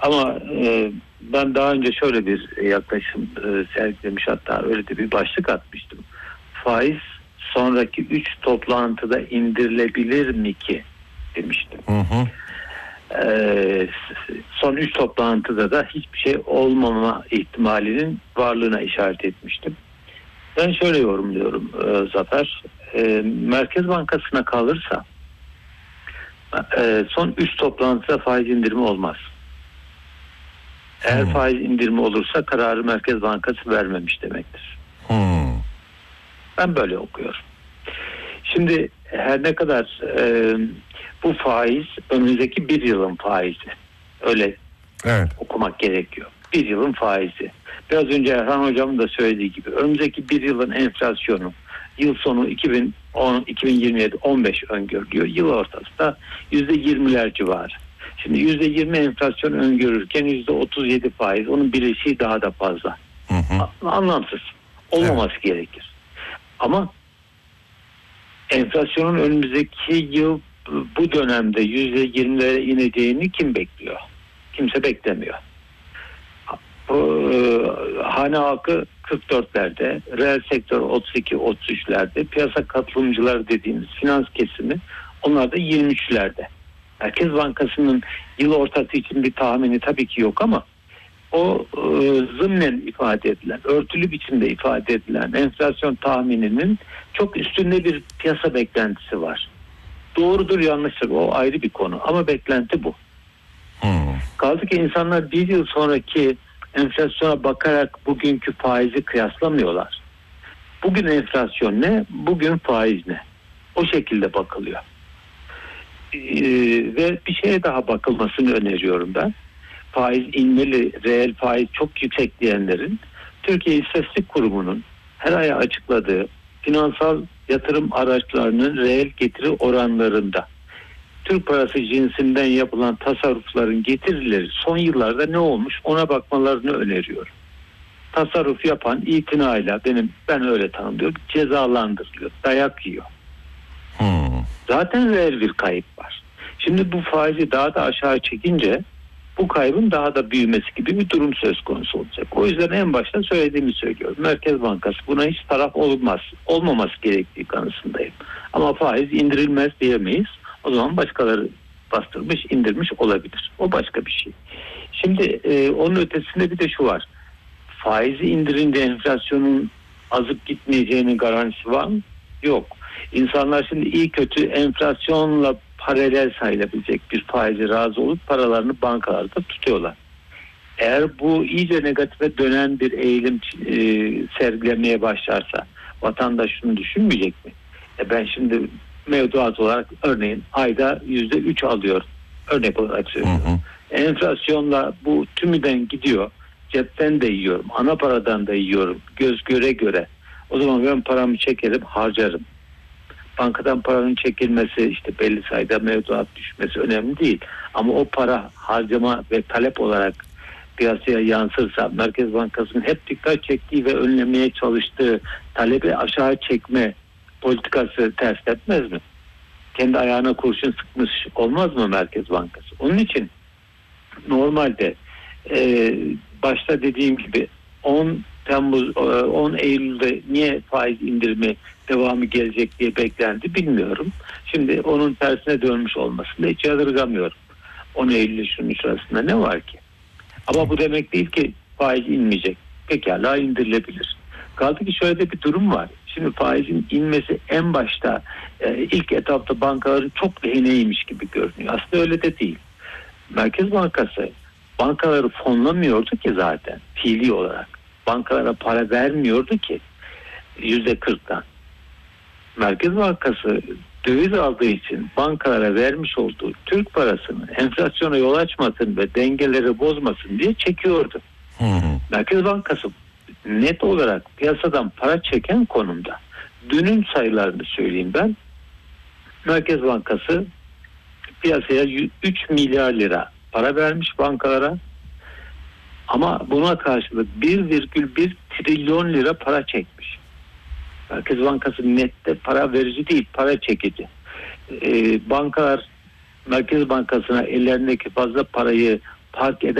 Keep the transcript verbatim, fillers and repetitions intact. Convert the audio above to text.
Ama e, ben daha önce şöyle bir yaklaşım e, sergilemiş, hatta öyle de bir başlık atmıştım. Faiz sonraki üç toplantıda indirilebilir mi ki demiştim. Hı hı. E, son üç toplantıda da hiçbir şey olmama ihtimalinin varlığına işaret etmiştim. Ben şöyle yorumluyorum e, Zafer. E, Merkez Bankası'na kalırsa e, son üç toplantıda faiz indirimi olmaz. Eğer hmm. faiz indirimi olursa kararı Merkez Bankası vermemiş demektir. Hmm. Ben böyle okuyorum. Şimdi her ne kadar e, bu faiz önümüzdeki bir yılın faizi. Öyle evet. okumak gerekiyor. Bir yılın faizi. Biraz önce Erhan Hocam'ın da söylediği gibi önümüzdeki bir yılın enflasyonu yıl sonu iki bin on, iki bin yirmi yedi on beş öngörülüyor. Yıl ortasında yüzde yirmiler civarı. Şimdi yüzde yirmi enflasyon öngörürken yüzde otuz yedi faiz. Onun bileşiği daha da fazla. Hı hı. Anlamsız. Olmaması evet. gerekir. Ama enflasyonun önümüzdeki yıl bu dönemde yüzde yirmilere ineceğini kim bekliyor? Kimse beklemiyor. Hane halkı kırk dörtlerde, reel sektör otuz iki otuz üçlerde, piyasa katılımcıları dediğimiz finans kesimi onlar da yirmi üçlerde. Merkez Bankası'nın yıl ortası için bir tahmini tabii ki yok ama o e, zımnen ifade edilen, örtülü biçimde ifade edilen enflasyon tahmininin çok üstünde bir piyasa beklentisi var. Doğrudur yanlıştır o ayrı bir konu ama beklenti bu. Hmm. Kaldı ki insanlar bir yıl sonraki enflasyona bakarak bugünkü faizi kıyaslamıyorlar. Bugün enflasyon ne? Bugün faiz ne? O şekilde bakılıyor. Ee, ve bir şeye daha bakılmasını öneriyorum ben. Faiz inmeli, reel faiz çok yüksek diyenlerin Türkiye İstatistik Kurumu'nun her ay açıkladığı finansal yatırım araçlarının reel getiri oranlarında Türk parası cinsinden yapılan tasarrufların getirileri son yıllarda ne olmuş ona bakmalarını öneriyorum. Tasarruf yapan itinayla benim ben öyle tanımlıyorum cezalandırılıyor, dayak yiyor. Hmm. Zaten reel bir kayıp var. Şimdi bu faizi daha da aşağı çekince bu kaybın daha da büyümesi gibi bir durum söz konusu olacak. O yüzden en başta söylediğimi söylüyorum. Merkez Bankası buna hiç taraf olmaz, olmaması gerektiği kanısındayım. Ama faiz indirilmez diyemeyiz. O zaman başkaları bastırmış, indirmiş olabilir. O başka bir şey. Şimdi e, onun ötesinde bir de şu var. Faizi indirince enflasyonun azıp gitmeyeceğinin garantisi var mı? Yok. İnsanlar şimdi iyi kötü enflasyonla paralel sayılabilecek bir faize razı olup paralarını bankalarda tutuyorlar. Eğer bu iyice negatife dönen bir eğilim e, sergilemeye başlarsa vatandaş şunu düşünmeyecek mi? E ben şimdi mevduat olarak örneğin ayda yüzde üç alıyorum. Örnek olarak söylüyorum. Hı hı. Enflasyonla bu tümüden gidiyor. Cepten de yiyorum. Ana paradan da yiyorum. Göz göre göre. O zaman ben paramı çekerim, harcarım. Bankadan paranın çekilmesi, işte belli sayıda mevduat düşmesi önemli değil. Ama o para harcama ve talep olarak piyasaya yansırsa Merkez Bankası'nın hep dikkat çektiği ve önlemeye çalıştığı talebi aşağı çekme politikası ters etmez mi? Kendi ayağına kurşun sıkmış olmaz mı Merkez Bankası? Onun için normalde e, başta dediğim gibi on Temmuz on Eylül'de niye faiz indirimi devamı gelecek diye beklendi bilmiyorum. Şimdi onun tersine dönmüş olmasını hiç yadırgamıyorum. on Eylül şunun sırasında ne var ki? Ama bu demek değil ki faiz inmeyecek. Pekala indirilebilir. Kaldı ki şöyle de bir durum var. Şimdi faizin inmesi en başta e, ilk etapta bankaların çok lehineymiş gibi görünüyor. Aslında öyle de değil. Merkez Bankası bankaları fonlamıyordu ki zaten fiili olarak. Bankalara para vermiyordu ki yüzde kırktan. Merkez Bankası döviz aldığı için bankalara vermiş olduğu Türk parasını enflasyona yol açmasın ve dengeleri bozmasın diye çekiyordu. Hı hı. Merkez Bankası net olarak piyasadan para çeken konumda. Dünün sayılarını söyleyeyim ben. Merkez Bankası piyasaya üç milyar lira para vermiş bankalara. Ama buna karşılık bir virgül bir trilyon lira para çekmiş. Merkez Bankası nette para verici değil, para çekici. Ee, bankalar Merkez Bankası'na ellerindeki fazla parayı park eder.